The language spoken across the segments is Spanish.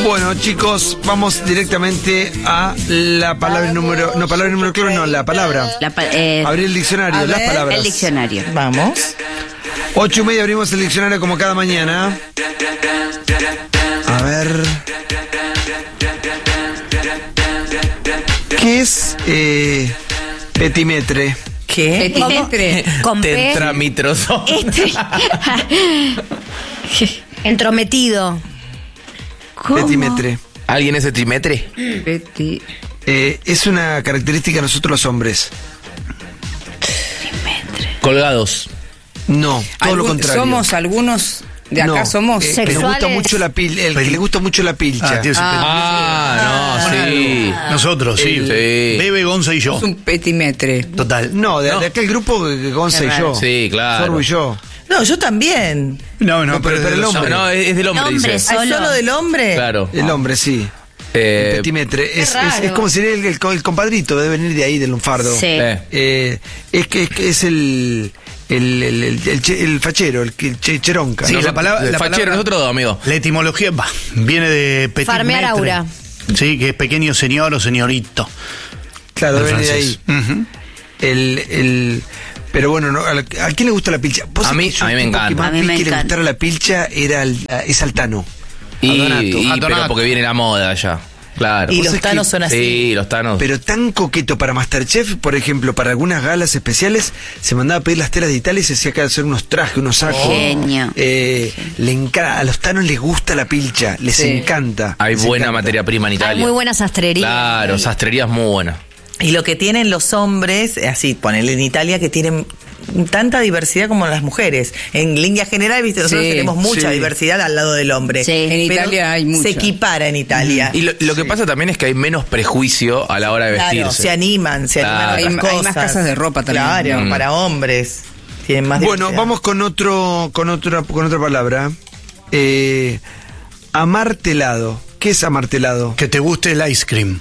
Bueno, chicos, vamos directamente a la palabra número... No, palabra número clave, no, la palabra. Abrir el diccionario, las palabras. El diccionario. Vamos. 8:30 abrimos el diccionario como cada mañana. A ver... ¿Qué es petimetre? ¿Qué? Petimetre. Con P. Tetramitroso. Entrometido. ¿Cómo? Petimetre. ¿Alguien es etrimetre? Es una característica de nosotros los hombres. Colgados. No, todo lo contrario. Somos algunos de acá, No, somos que le gusta mucho la el que le gusta mucho la pilcha. Sí. Nosotros, sí. Sí. Bebe, Gonza y yo. Es un petimetre. Total. No, de aquel grupo que Gonza y yo. Sí, claro. Sorbo y yo. No, yo también. No, pero el hombre. No, es del hombre, Hombre, dice. Solo. ¿Hay solo del hombre? Claro. El hombre, sí. El petimetre. Es como sería el compadrito, debe venir de ahí, del lunfardo. Sí. Es que es el fachero, el cheronca. Sí, ¿no? la palabra. Fachero, nosotros dos, amigo. La etimología viene de petit Farmear maître. aura. Sí, que es pequeño señor o señorito. Claro, debe En venir de ahí. francés. Pero bueno, ¿no? ¿A quién le gusta la pilcha? A mí me encanta. Que más A mí me que le encanta. gustara la pilcha era es Altano. Y, Donato. pero porque viene la moda ya. Claro. Y Vos los es que- tanos son así. Sí, los tanos. Pero tan coqueto para Masterchef, por ejemplo, para algunas galas especiales, se mandaba a pedir las telas de Italia y se hacía que hacer unos trajes, unos sacos. Genio. A los tanos les gusta la pilcha, les encanta. Hay les buena encanta. materia prima en Italia. Hay muy buena sastrería. Claro, sastrerías muy buenas. Y lo que tienen los hombres, así, ponele en Italia, que tienen tanta diversidad como las mujeres. En línea general, viste, nosotros Sí, tenemos mucha sí. diversidad al lado del hombre. Sí. En Pero Italia hay mucha. se equipara en Italia. Y lo que pasa también es que hay menos prejuicio a la hora de Claro, vestirse. se animan Claro. a otras Hay más cosas. casas de ropa también. Claro, para hombres. Tienen más Bueno, diversidad. vamos con otra palabra. Amartelado. ¿Qué es amartelado? Que te guste el ice cream.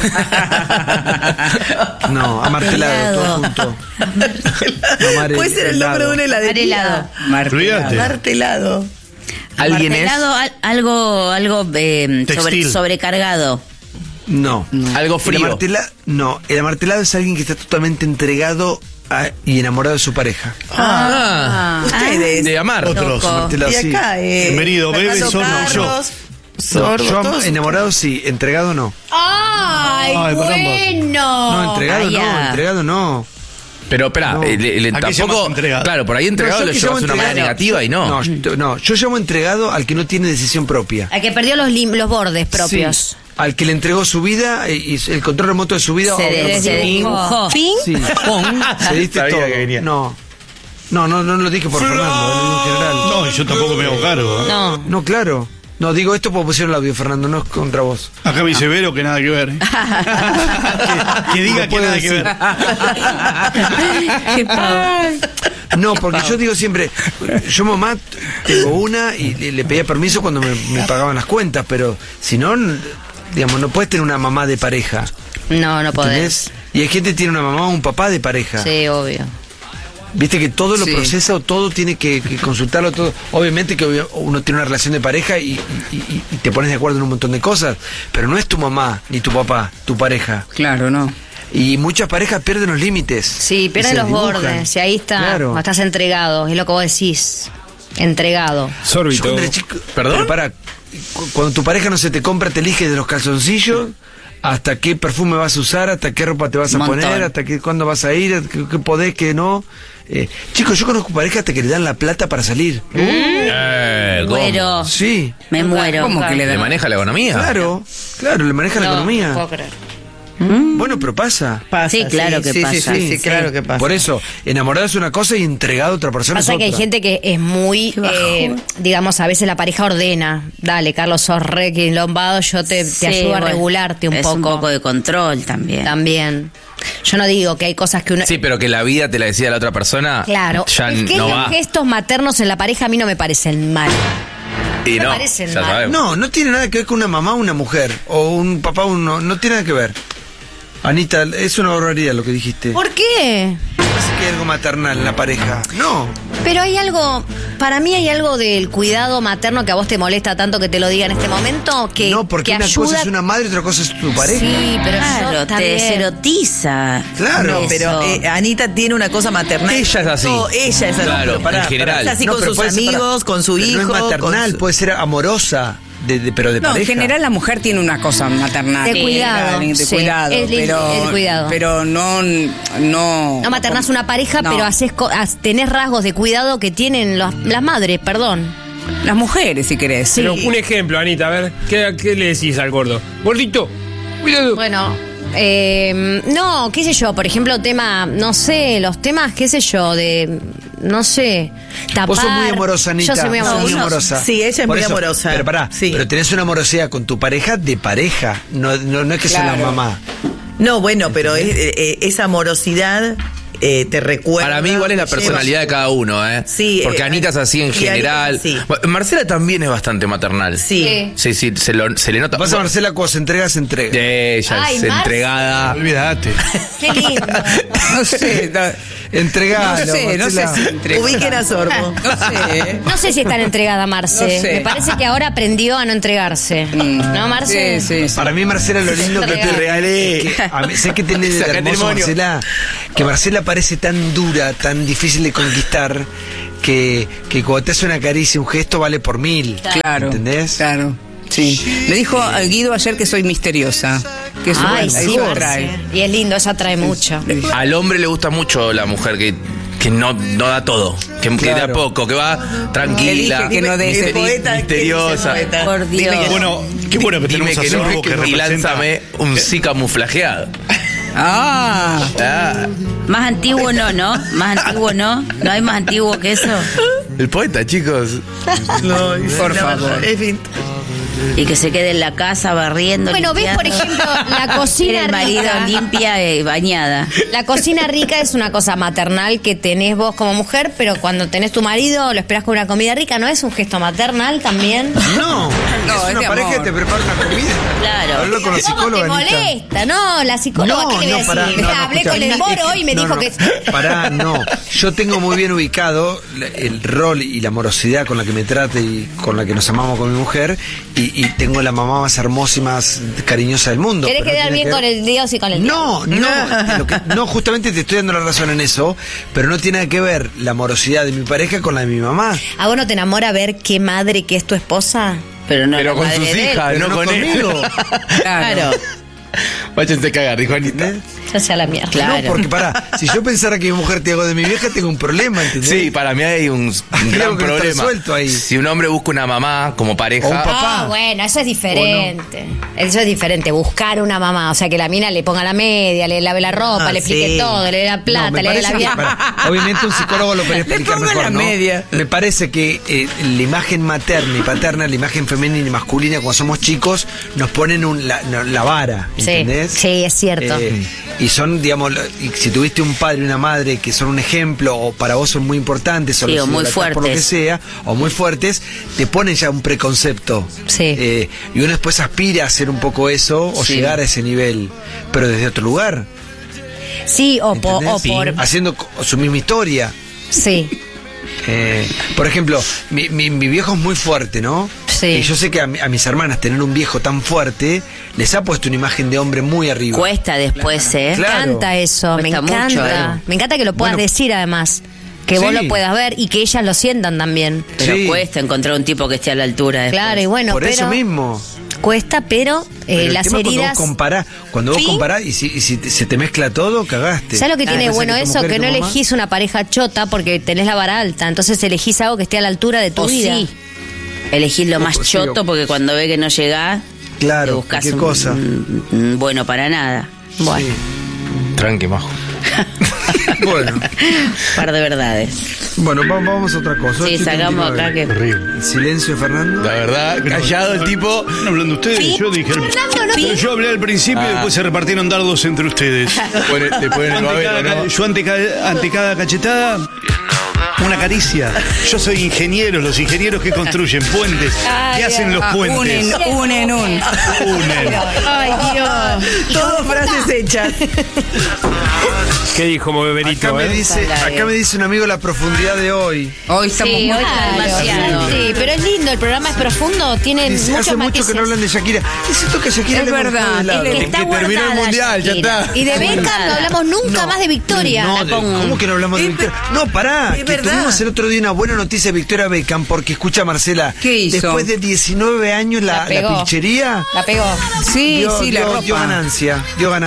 No, amartelado, todo junto. Puede ser el nombre de una heladería. Amarelado. Olvídate. Martelado. ¿Alguien es Martelado, algo Textil. sobrecargado. No. algo frío? El amartelado es alguien que está totalmente entregado y enamorado de su pareja. Ustedes. De amar. Otros. Amartelado, Y sí. acá, Bienvenido, bebe, Fernando Sordo y yo. Carlos, No, Sordo, yo todos enamorado sí, entregado no. ¡Ay, Ay, bueno! No, entregado Ay, no, ya. entregado no. Pero espera, No. ¿A qué tampoco. llamas entregado? Claro, por ahí entregado No, lo yo que llevas llamo de una manera entregado. negativa y no. No, yo llamo entregado al que no tiene decisión propia. Al que perdió los bordes propios. Sí, al que le entregó su vida y el control remoto de su vida. Se desdibujó. ¿Fin? Sí. Se diste Sabía todo. que venía. No lo dije por Fernando, lo digo en general. No, y yo tampoco me hago cargo. No. No, claro. No, digo esto porque pusieron el audio, Fernando, no es contra vos. Acá me dice Vero que nada que ver. que diga No que puedo nada que decir. ver. Qué pavo. No, porque yo digo siempre, yo mamá tengo una y le pedía permiso cuando me pagaban las cuentas, pero si no, digamos, no puedes tener una mamá de pareja. No podés. ¿Entendés? Y hay gente que tiene una mamá o un papá de pareja. Sí, obvio. Viste que todo lo Sí. procesa o todo tiene que consultarlo todo. Obviamente que uno tiene una relación de pareja y te pones de acuerdo en un montón de cosas, pero no es tu mamá ni tu papá, tu pareja. Claro, ¿no? Y muchas parejas pierden los límites. Sí, Y pierde se los dibujan. bordes. Y ahí está. Claro. Estás entregado. Es lo que vos decís. Entregado. Yo cuando era chico, ¿Perdón? pero pará, cuando tu pareja no se te compra, te elige de los calzoncillos hasta qué perfume vas a usar, hasta qué ropa te vas a Un montón. poner, hasta cuándo vas a ir, qué podés, qué no. Chicos, yo conozco parejas hasta que le dan la plata para salir. ¿Cómo? Muero. Sí, Me muero. ¿Cómo que le ¿Le dan? maneja la economía? claro, le maneja la No, economía. no puedo creer. Bueno, pero pasa. Pasa, Sí, claro que pasa. Sí, claro que pasa. Por eso, enamorado es una cosa y entregado a otra persona Pasa es que hay otra. gente que es muy, digamos, a veces la pareja ordena. Dale, Carlos, sos re quilombado, yo te ayudo a regularte un es poco. un poco de control también. También. Yo no digo que hay cosas que uno... Sí, pero que la vida te la decía la otra persona. Claro, Ya es que no los va. gestos maternos en la pareja a mí no me parecen mal. Y me no, parecen ya mal. sabemos. No tiene nada que ver con una mamá o una mujer, o un papá o no tiene nada que ver. Anita, es una barbaridad lo que dijiste. ¿Por qué? que hay algo maternal en la pareja. No. Pero hay algo, para mí hay algo del cuidado materno que a vos te molesta tanto que te lo diga en este momento, que No, porque que una ayuda... cosa es una madre y otra cosa es tu pareja. Sí, pero Claro, yo te también. deserotiza. Claro. Eso. Pero Anita tiene una cosa maternal. Ella es así. No, ella es así. Claro, Pero pará, en general. Es así No, con pero sus puede ser amigos, con su pero hijo. No es maternal, con su- puede ser amorosa, pero de No, en pareja. general la mujer tiene una cosa maternal. De cuidado, De sí, cuidado. es pero, el cuidado. Pero no. No maternás una pareja, No. pero tenés rasgos de cuidado que tienen las madres, perdón. Las mujeres, si querés. Sí. Pero un ejemplo, Anita, a ver, ¿qué le decís al gordo? Gordito, cuidado. Bueno, no, qué sé yo, por ejemplo, no sé, los temas, qué sé yo, no sé, tapar. Vos sos muy amorosa, Anita. Yo soy muy Sos amorosa. amorosa. Sí, ella es Por muy eso, amorosa. Pero pará, Sí. pero tenés una amorosidad con tu pareja de pareja. No es que sos la Claro. mamá. No, bueno, pero esa amorosidad te recuerda. Para mí igual es la te lleva- personalidad de cada uno, ¿eh? Sí, Porque Anita es así en y Anita general. es así. Bueno, Marcela también es bastante maternal. Sí. Sí, se le nota. Vas a Marcela cuando se entrega, se entrega. Ella Ay, es Marce. entregada. Olvídate. Qué lindo. No sé. Entregalo, No sé Marcela. si entregada. Ubiquen a Sorbo. No sé. No sé si está entregada, Marce. No sé. Me parece que ahora aprendió a no entregarse. ¿No, Marce? Sí, sí. Para mí, Marcela, lo lindo que te regalé. Sé que tenés de Saca hermoso, testimonio. Marcela. Que Marcela parece tan dura, tan difícil de conquistar, que cuando te hace una caricia, un gesto, vale por 1000. Claro. ¿Entendés? Claro. Sí. Me dijo Guido ayer que soy misteriosa. Que eso, Ay, eso sí, atrae. Marce. Y es lindo, eso atrae mucho. Le dije. Al hombre le gusta mucho la mujer que no da todo, que de a Claro. poco, que va tranquila, Que no dé ese poeta, misteriosa. ¿qué dice el poeta? Por Dios. Bueno, qué bueno que Dime tenemos a que no Sorbo que y representa. lánzame un sí camuflajeado. Ah. Ah, Más antiguo no. Más antiguo no. No hay más antiguo que eso. el poeta, chicos. No, Por la favor. verdad, en fin. Y que se quede en la casa barriendo. Bueno, ves, por limpiando. ejemplo, la cocina Era el marido rica. limpia y bañada. La cocina rica es una cosa maternal que tenés vos como mujer, pero cuando tenés tu marido lo esperás con una comida rica, ¿no es un gesto maternal también? No, No, es es una de pareja amor. que te prepara una comida. Claro. Hablo con la ¿Cómo psicóloga, te Anita. molesta? No, la psicóloga, ¿qué le voy a pará, decir? Hablé escuchá. con el moro y me No, dijo no, que... Pará, no. Yo tengo muy bien ubicado el rol y la amorosidad con la que me trata y con la que nos amamos con mi mujer, y tengo la mamá más hermosa y más cariñosa del mundo. ¿Querés pero no quedar tiene bien que con ver- el Dios y con el No, no, justamente te estoy dando la razón en eso, pero no tiene nada que ver la amorosidad de mi pareja con la de mi mamá. ¿A vos no te enamora ver qué madre que es tu esposa? Pero no Pero la con madre sus de él. hijas, pero no no con conmigo. él. Claro. Váyanse a cagar, dijo Anita. Ya sea la mierda. Claro. No, porque pará, si yo pensara que mi mujer te hago de mi vieja, tengo un problema, ¿entendés? Sí, para mí hay un Hay gran algo que no está problema. resuelto ahí. Si un hombre busca una mamá como pareja, O un papá. Ah, bueno, eso es diferente. Eso es diferente, buscar una mamá. O sea, que la mina le ponga la media, le lave la ropa, Ah, le explique sí. todo, le dé la plata, No, me le dé la parece que, vida. obviamente un psicólogo lo podría Le explicar pongo mejor, la ¿no? media. Me parece que la imagen materna y paterna, la imagen femenina y masculina cuando somos chicos, nos ponen la vara, Sí, ¿entendés? sí, es cierto. Y son, digamos, y si tuviste un padre y una madre que son un ejemplo, o para vos son muy importantes, Sí, los o muy idolatras por lo que fuertes. sea, o muy fuertes, te ponen ya un preconcepto. Sí. Y uno después aspira a hacer un poco eso, o Sí. llegar a ese nivel, pero desde otro lugar. Sí, o ¿entendés? por... Haciendo su misma historia. Sí. Por ejemplo, mi viejo es muy fuerte, ¿no? Sí. Y yo sé que a mis hermanas tener un viejo tan fuerte les ha puesto una imagen de hombre muy arriba. Cuesta después, ¿eh? Claro. Me encanta eso, me Cuesta encanta. mucho, Me encanta que lo puedas Bueno. decir además. Que vos Sí. lo puedas ver y que ellas lo sientan también. Pero Sí. cuesta encontrar un tipo que esté a la altura después. Claro, y bueno, Por pero eso mismo. cuesta, pero, Pero el las tema heridas... cuando vos Sí. comparás y si se te mezcla todo, cagaste. ¿Sabes lo que tiene Pensás bueno tu eso? mujer Que y tu no mamá- elegís una pareja chota porque tenés la vara alta. Entonces elegís algo que esté a la altura de tu O vida. sí. Elegís lo más Sí, choto porque cuando ve que no llegás, te Claro, buscas qué un, cosa. un bueno para nada. Bueno. tranqui, majo. Bueno, Par de verdades. bueno, vamos a otra cosa. Sí, 8:39. sacamos acá que... Horrible. El silencio de Fernando. La verdad, callado el tipo. ¿Están hablando ustedes? Yo dije. Pero yo hablé al principio y después se repartieron dardos entre ustedes. Te ponen el Yo ante babero, ¿no? yo ante cada cachetada Una caricia. Yo soy ingeniero, los ingenieros que construyen puentes, que hacen los puentes. Unen. Ay, Dios. Todas frases hechas. ¿Qué dijo Beberito? Acá me dice un amigo la profundidad de hoy. Hoy estamos Sí, muy hoy está demasiado. Sí, pero es lindo, el programa es profundo, tiene Dice, muchos hace mucho matices. que no hablan de Shakira. Es cierto que Shakira Es le hemos verdad, dejado de lado. es que Está Que terminó el guardada, mundial, ya Shakira. está. Y de Beckham no hablamos nunca más de Victoria. No, ¿cómo que no hablamos de Victoria? No, pará, es que verdad. tuvimos el otro día una buena noticia de Victoria Beckham, porque escucha Marcela, ¿Qué hizo? después de 19 años La la pegó. pilchería La pegó. Sí, la ropa. dio ganancia.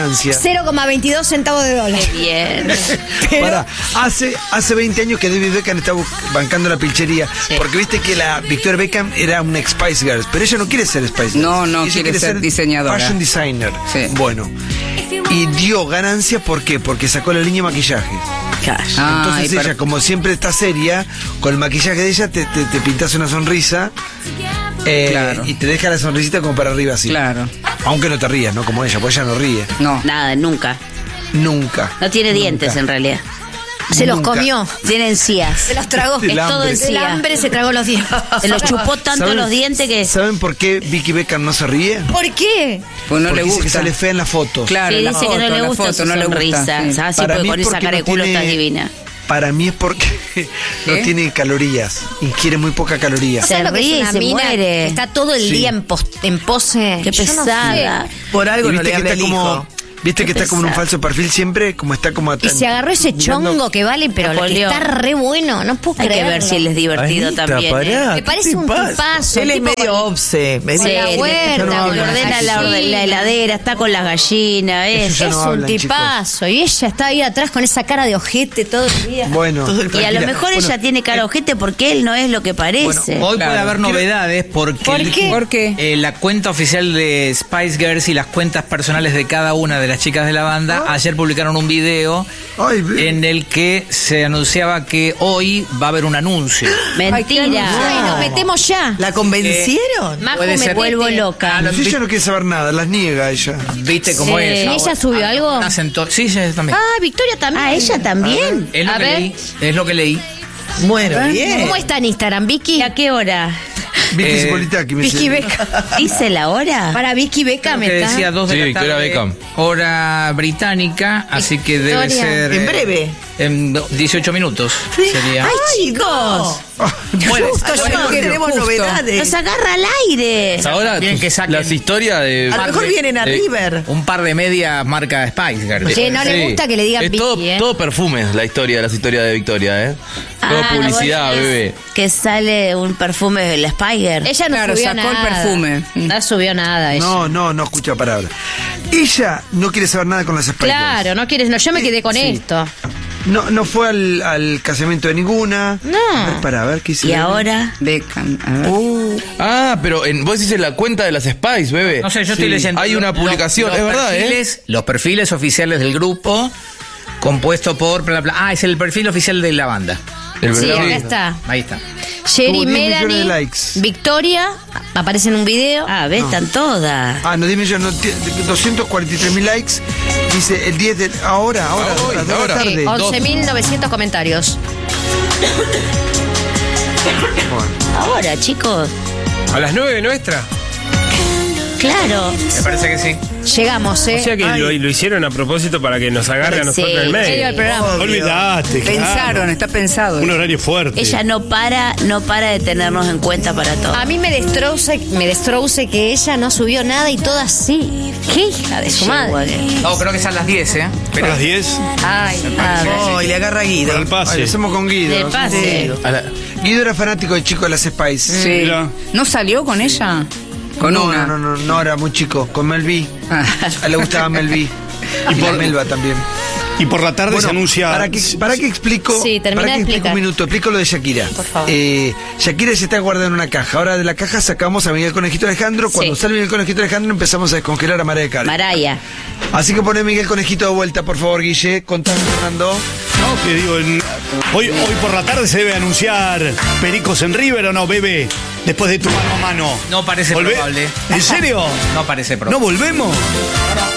0,22 centavos de dólar. Bien. Pará, hace 20 años que David Beckham está bancando la pilchería, Sí. porque viste que la Victoria Beckham era una Spice Girls, pero ella no quiere ser Spice Girls. No, Ella quiere ser diseñadora. Fashion designer. Sí. Bueno. Y dio ganancia, ¿por qué? Porque sacó la línea de maquillaje. Entonces Ay, ella, como siempre está seria, con el maquillaje de ella te pintas una sonrisa Claro. y te deja la sonrisita como para arriba así. Claro. Aunque no te rías, ¿no? Como ella, pues ella no ríe. No. Nada, nunca. Nunca. No tiene dientes Nunca. en realidad. Se los Nunca. comió. Tiene encías. Se los tragó. Del Es todo hambre. El encía. hambre se tragó los dientes. Se los chupó tanto ¿Saben- los dientes que. ¿Saben por qué Vicky Beckham no se ríe? ¿Por qué? Pues no Porque le dice que gusta. sale fea en la foto. Claro, Sí, la dice que no foto, le la gusta foto, su no le gusta, sonrisa. sí. ¿Sabes? Para Porque mí con es esa porque cara de no culo tiene- estás divina. Para mí es porque no ¿Qué? tiene calorías. Ingiere muy poca caloría. Se ¿Sabes lo que es ríe y una se mina muere. que está todo el Sí. día en pose? Qué Yo no sé. pesada. Por algo Y no viste le que habla está el como. hijo. Viste que está como en un pesado. falso perfil siempre, como está como Y se agarró ese chongo que vale, pero que Napoleón. está re bueno. No puedo Hay que creerlo. ver si él es divertido Anita, también. pará. Me parece un tipazo. Él es tipo medio con- obse. con la Sí, huerta, no con habla, Le las ordena la gallinas. heladera, está con las gallinas. Ellos ya Es no un hablan, tipazo. Y ella está ahí atrás con esa cara de ojete todo el día. Bueno. Todo el Y a lo tranquila. mejor Bueno, ella tiene cara ojete porque él no es lo que parece. Hoy Claro. puede haber novedades porque ¿Por qué? ¿Por qué? la cuenta oficial de Spice Girls y las cuentas personales de cada una de las chicas de la banda ayer publicaron un video Ay, ve. en el que se anunciaba que hoy va a haber un anuncio. Mentira. Ay, nos metemos ya. ¿La convencieron? Majo, puede me ser. Vuelvo metete. loca. Si ella no quiere saber nada, las niega ella. ¿Viste cómo Sí. es? ¿Y ella subió algo? Sí, ella también. Ah, Victoria también. Ah, ella también. Es lo a que ver. leí. Es lo que leí. Bueno, bien. ¿Cómo está en Instagram, Vicky? ¿Y a qué hora? Vicky Zipolitaki me Vicky dice. Beckham. ¿Dice la hora? Para Vicky Beckham Creo que está. decía 2 de Sí, la Victoria tarde, Beckham. hora británica, así que debe Victoria. ser... En breve. En 18 minutos sería. ¡Ay, chicos! Bueno, Bueno, tenemos justo. novedades. ¡Nos agarra al aire! Ahora Bien que saquen. las historias de. A lo mejor vienen a de- River. un par de medias marca Spice Girls. Che, no le Sí. gusta que le digan Es Vicky, todo, todo perfume, las historias de Victoria, ¿eh? Todo Ah, publicidad, vos decís bebé. Que sale un perfume de la Spiger. Ella no Claro, subió sacó el nada. perfume. No subió nada ella. No escucha palabra. Ella no quiere saber nada con las Spice Girls. Claro, no quieres. No, yo me quedé con Sí. esto. No fue al casamiento de ninguna. No. A ver, ¿qué hice? Y ahora, Beckham. A ver. Ah, pero vos decís en la cuenta de las Spice, bebé. No sé, yo estoy leyendo. Hay una publicación, es verdad, Los perfiles oficiales del grupo, compuesto por. Bla, bla, bla. Ah, es el perfil oficial de la banda. El Sí, verdad. acá está. Ahí está. Jerry, Tuvo 10 millones de Melanie, likes. Victoria, aparece en un video. ah, ves, están todas. Ah, no, dime yo, 243.000 likes. Dice el 10 de. Ahora, Hoy, a las 2 de la ahora. tarde. 11.900 comentarios. Ahora, chicos. A las 9 nuestra. Claro. Me parece que sí. Llegamos, ¿eh? O sea que lo hicieron a propósito para que nos agarre a nosotros Sí. en el En medio medio. del programa. Olvídate, Pensaron, claro. está pensado. Un horario fuerte. Ella no para de tenernos en cuenta para todo. A mí me destroce que ella no subió nada y todas sí. ¿Qué hija de su madre? No, creo que es a las 10, ¿eh? A Pero las 10, Ay, Oh, y le agarra a Guido. para el Ay, pase. lo hacemos con Guido. De pase. A la- Guido era fanático de Chico de las Spice. Sí. Mira. ¿No salió con ella? Con no, una. no, era muy chico. Con Mel B. Ah. A él le gustaba Mel B. Y por Melba también. Y por la tarde se anuncia. ¿Para qué explico? Sí, termina para de que explico explicar. un minuto. Explico lo de Shakira. Por favor. Shakira se está guardando en una caja. Ahora de la caja sacamos a Miguel Conejito Alejandro. Cuando Sí. sale Miguel Conejito Alejandro empezamos a descongelar a María de Cali. Maraya. Así que poné Miguel Conejito de vuelta, por favor, Guille. Contame, Fernando. No, que digo, hoy por la tarde se debe anunciar Pericos en River o no, bebé. Después de tu mano a mano. no parece ¿Volvé? probable. ¿En serio? No parece ¿No probable. volvemos?